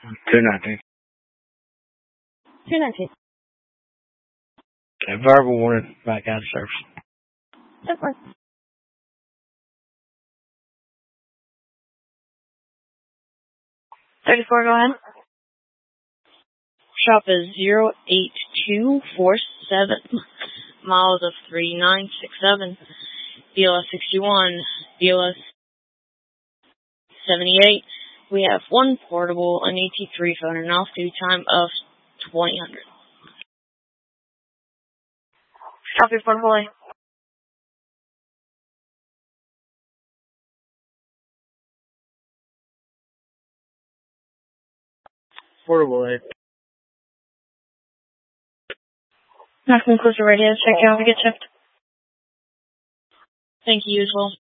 219. 219. Okay, verbal warning, back out of service. Of course. 34, go ahead. Shop is 08247, miles of 3967, BLS 61, BLS 78. We have one portable, an AT3 phone, and an off-duty time of 2000. Copy, portable A. Portable A. That concludes the radio check. You have a good shift. Thank you as well.